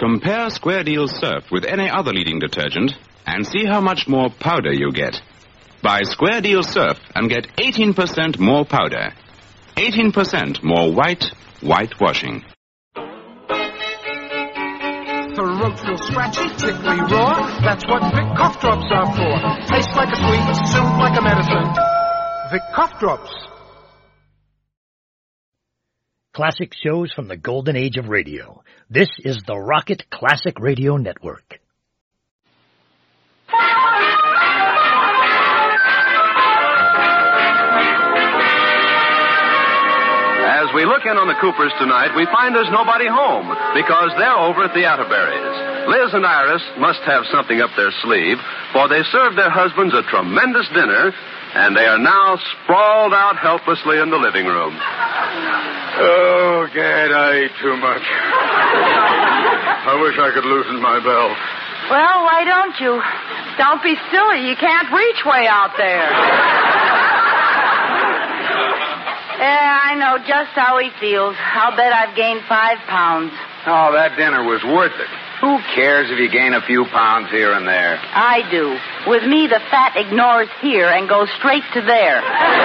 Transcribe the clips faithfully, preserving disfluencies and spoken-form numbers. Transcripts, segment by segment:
Compare Square Deal Surf with any other leading detergent and see how much more powder you get. Buy Square Deal Surf and get eighteen percent more powder. eighteen percent more white, white washing. Throat feel scratchy, tickly raw. That's what Vic cough drops are for. Tastes like a sweet, soothe like a medicine. Vic cough drops. Classic shows from the golden age of radio. This is the Rocket Classic Radio Network. As we look in on the Coopers tonight, we find there's nobody home because they're over at the Atterberries. Liz and Iris must have something up their sleeve, for they served their husbands a tremendous dinner, and they are now sprawled out helplessly in the living room. Oh, Gad, I ate too much. I wish I could loosen my belt. Well, why don't you? Don't be silly. You can't reach way out there. Yeah, I know just how he feels. I'll bet I've gained five pounds. Oh, that dinner was worth it. Who cares if you gain a few pounds here and there? I do. With me, the fat ignores here and goes straight to there.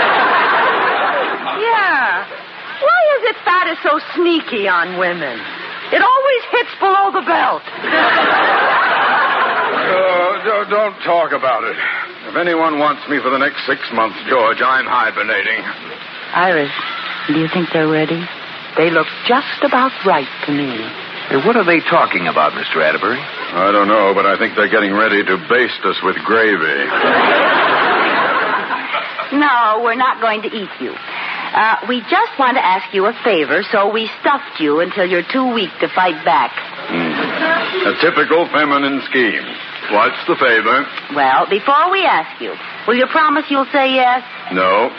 Yeah. Why is it fat is so sneaky on women? It always hits below the belt. Uh, don't, don't talk about it. If anyone wants me for the next six months, George, I'm hibernating. Iris, do you think they're ready? They look just about right to me. Hey, what are they talking about, Mister Atterbury? I don't know, but I think they're getting ready to baste us with gravy. No, we're not going to eat you. Uh, we just want to ask you a favor, so we stuffed you until you're too weak to fight back. Mm. A typical feminine scheme. What's the favor? Well, before we ask you, will you promise you'll say yes? No.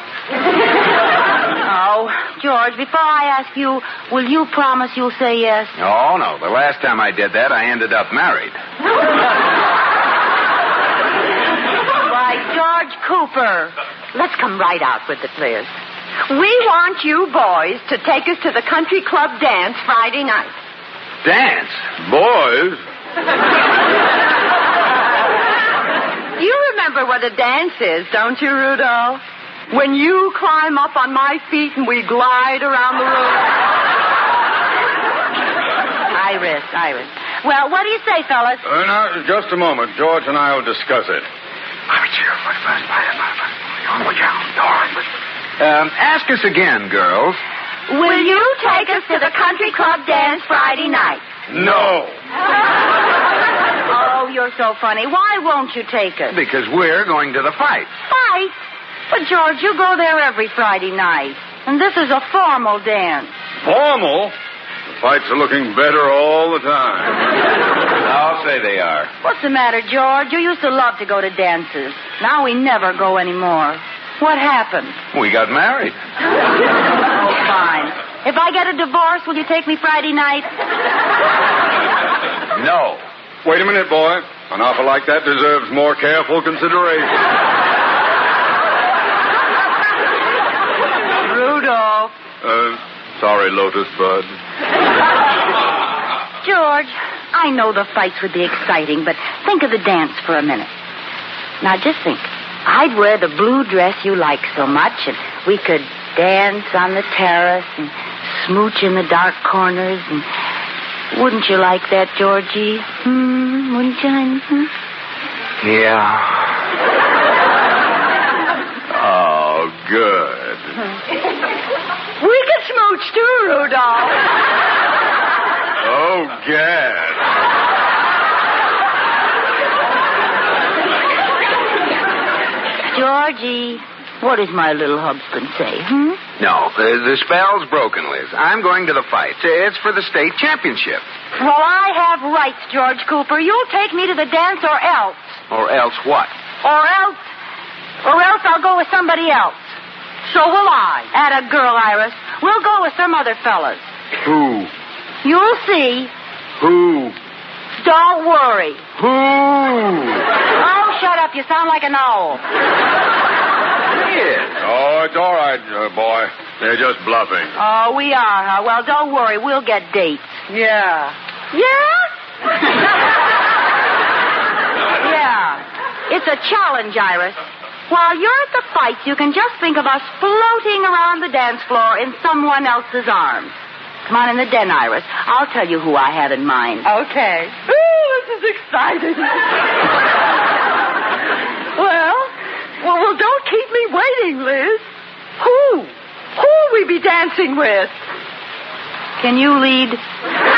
Oh, George, before I ask you, will you promise you'll say yes? Oh, no. The last time I did that, I ended up married. Why, George Cooper, let's come right out with it, Liz. We want you boys to take us to the country club dance Friday night. Dance? Boys? You remember what a dance is, don't you, Rudolph? When you climb up on my feet and we glide around the room. Iris, Iris. Well, what do you say, fellas? Uh, now, just a moment. George and I will discuss it. Um, ask us again, girls. Will you take us to the country club dance Friday night? No. Oh, you're so funny. Why won't you take us? Because we're going to the fight. Fight? But, George, you go there every Friday night. And this is a formal dance. Formal? The fights are looking better all the time. I'll say they are. What's the matter, George? You used to love to go to dances. Now we never go anymore. What happened? We got married. Oh, fine. If I get a divorce, will you take me Friday night? No. Wait a minute, boy. An offer like that deserves more careful consideration. Rudolph. Uh, sorry, Lotus Bud. George, I know the fights would be exciting, but think of the dance for a minute. Now, just think. I'd wear the blue dress you like so much, and we could dance on the terrace and smooch in the dark corners. And wouldn't you like that, Georgie? Hmm, wouldn't you? Hmm? Yeah. Oh, good. We could smooch too, Rudolph. Oh, Gad. Georgie, what does my little husband say, hmm? No, the, the spell's broken, Liz. I'm going to the fight. It's for the state championship. Well, I have rights, George Cooper. You'll take me to the dance or else. Or else what? Or else... Or else I'll go with somebody else. So will I. Atta girl, Iris. We'll go with some other fellas. Who? You'll see. Who? Don't worry. Who? Oh, shut up. You sound like an owl. Yeah. Oh, it's all right, uh, boy. They're just bluffing. Oh, we are, huh? Well, don't worry. We'll get dates. Yeah. Yeah? Yeah. It's a challenge, Iris. While you're at the fights, you can just think of us floating around the dance floor in someone else's arms. Come on in the den, Iris. I'll tell you who I have in mind. Okay. Ooh, this is exciting. well, well, well, don't keep me waiting, Liz. Who? Who'll we be dancing with? Can you lead?